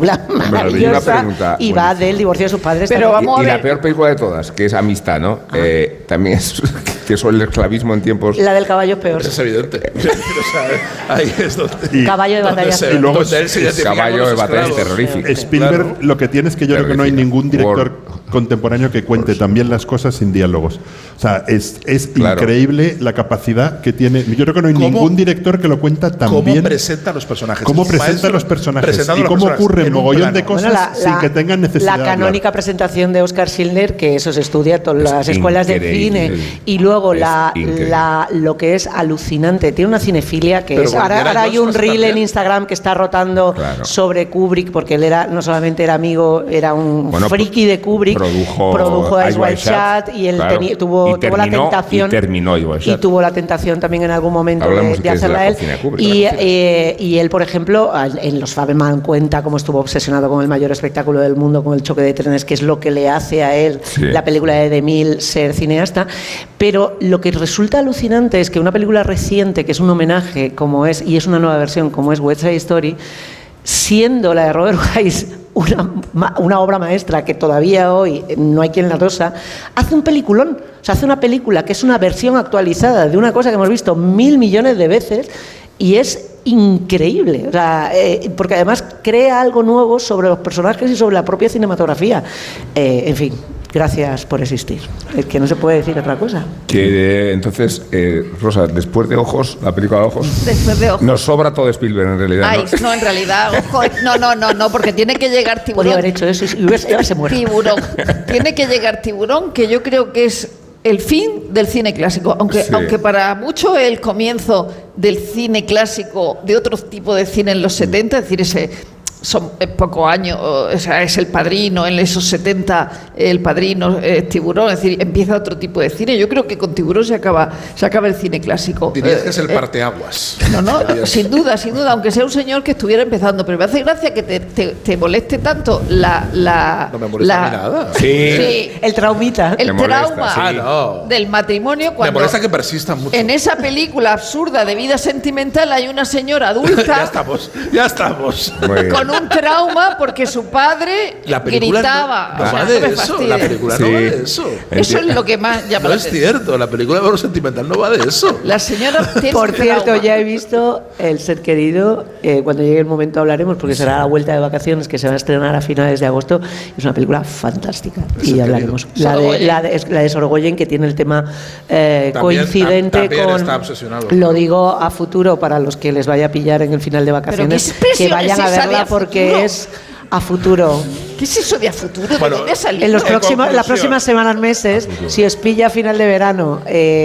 película maravillosa y va del divorcio de sus padres. Pero vamos a ver. Y la peor película de todas, que es Amistad, ¿no? También es que es el esclavismo en tiempos... La del caballo es peor. Es evidente. O sea, ahí es donde... Caballo de batalla. Y luego caballo de batalla es terrorífico. Spielberg, lo que tiene es que yo creo que no hay ningún director contemporáneo que cuente también las cosas sin diálogos. O sea, es increíble la capacidad que tiene. Yo creo que no hay ningún director que lo cuenta tan bien. ¿Cómo presenta a los personajes? ¿Cómo presenta a los personajes? Y cómo ocurre un mogollón de cosas sin que tengan necesidad. La canónica presentación de Oscar Schindler, que eso se estudia en todas las escuelas de cine. Y luego lo que es alucinante. Tiene una cinefilia que es. Ahora hay un reel en Instagram que está rotando sobre Kubrick, porque él no solamente era amigo, era un friki de Kubrick. Produjo Eyes Wide Shut y él tuvo la tentación. Y terminó Eyes Wide Shut. Y tuvo la tentación también en algún momento de hacerla él. Y él, por ejemplo, en Los Fabelman cuenta cómo estuvo obsesionado con el mayor espectáculo del mundo, con el choque de trenes, que es lo que le hace a él la película de DeMille ser cineasta. Pero lo que resulta alucinante es que una película reciente, que es un homenaje, como es, y es una nueva versión, como es West Side Story, siendo la de Robert Wise una obra maestra que todavía hoy no hay quien la tosa, hace un peliculón. O sea, hace una película que es una versión actualizada de una cosa que hemos visto 1.000 millones de veces y es increíble. O sea, porque además crea algo nuevo sobre los personajes y sobre la propia cinematografía. En fin. Gracias por existir. Es que no se puede decir otra cosa. Entonces, Rosa, después de Ojos, la película de Ojos... Después de Ojos. Nos sobra todo Spielberg, en realidad. Ay, no, en realidad, Ojos... No, porque tiene que llegar Tiburón. Podría haber hecho eso y hubiese muerto. Tiburón. Tiene que llegar Tiburón, que yo creo que es el fin del cine clásico. Aunque para mucho el comienzo del cine clásico, de otro tipo de cine en los 70, es decir, son pocos años, o sea, es El Padrino, en esos 70 El Padrino, Tiburón, es decir, empieza otro tipo de cine. Yo creo que con Tiburón se acaba el cine clásico. Dirías que es el parteaguas. No, sin duda, aunque sea un señor que estuviera empezando, pero me hace gracia que te moleste tanto No me molesta nada. Sí. El traumita. El trauma del matrimonio. Cuando me molesta que persistan mucho. En esa película absurda de vida sentimental hay una señora adulta. Ya estamos. Con un trauma porque su padre gritaba. No va de eso. La película no va de eso. Eso es lo que más llama la atención. No es cierto. La película de valor sentimental no va de eso. La señora tiene Por cierto, ya he visto El Ser Querido. Cuando llegue el momento hablaremos, porque será la vuelta de vacaciones que se va a estrenar a finales de agosto. Es una película fantástica y ya hablaremos. La de Sorogoyen, que tiene el tema coincidente con. Está obsesionado. Lo digo a futuro para los que les vaya a pillar en el final de vacaciones, que vayan a verla porque es a futuro. ¿Qué es eso de a futuro? Bueno, ¿De dónde ha salido? En las próximas semanas, meses, si os pilla a final de verano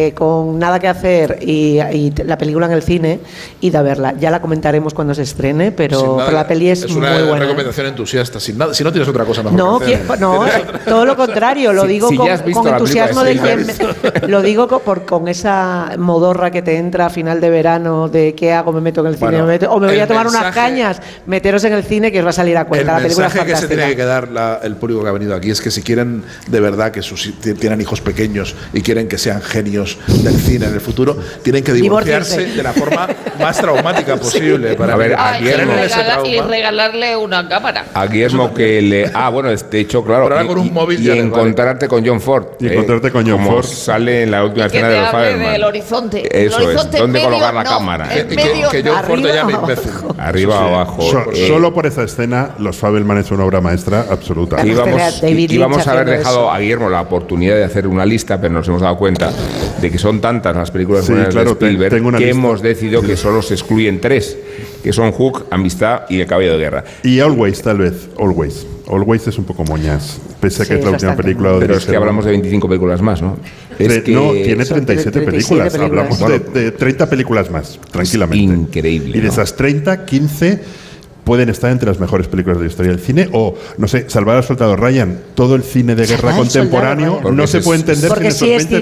con nada que hacer y la película en el cine, id a verla. Ya la comentaremos cuando se estrene, pero la peli es muy buena. Es una recomendación entusiasta, sin nada. Si no tienes otra cosa mejor que hacer. No, todo lo contrario. Lo digo con entusiasmo de quien lo digo con esa modorra que te entra a final de verano de qué hago, me meto en el cine, o me voy a tomar unas cañas. Meteros en el cine que os va a salir a cuenta. La película es fantástica. Que se tiene que dar el público que ha venido aquí es que si quieren de verdad que tienen hijos pequeños y quieren que sean genios del cine en el futuro, tienen que divorciarse de la forma más traumática posible para ver a Guillermo y regalarle una cámara. A Guillermo que le bueno, de hecho, claro, con un móvil y encontrarte con John Ford. Encontrarte con John Ford sale en la última escena de Los Fabelman. Del horizonte. Eso es, ¿dónde colocar la cámara? Que John Ford te llame imbécil. Arriba o abajo. Solo por esa escena, Los Fabelman es una obra maestra absoluta. Íbamos a haber dejado a Guillermo la oportunidad de hacer una lista, pero nos hemos dado cuenta de que son tantas las películas de Spielberg que hemos decidido que solo se excluyen 3, que son Hook, Amistad y El Caballo de Guerra. Y Always, tal vez. Always es un poco moñas, pese a que es la última película. Pero es que hablamos de 25 películas más, ¿no? No, tiene 37 películas. Hablamos de 30 películas más, tranquilamente. Es increíble. Y de esas 30, 15 pueden estar entre las mejores películas de la historia del cine, o, no sé, Salvar al Soldado Ryan. Todo el cine de guerra contemporáneo no se puede entender sin esos 20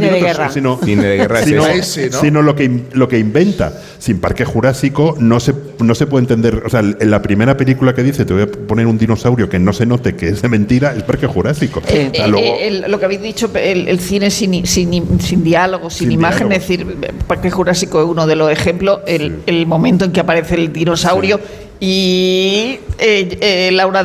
minutos, sino lo que inventa. Sin Parque Jurásico no se puede entender. O sea, en la primera película que dice, te voy a poner un dinosaurio que no se note que es de mentira, es Parque Jurásico. Lo que habéis dicho, el cine sin diálogo, sin imagen, es decir, Parque Jurásico es uno de los ejemplos, el momento en que aparece el dinosaurio y Laura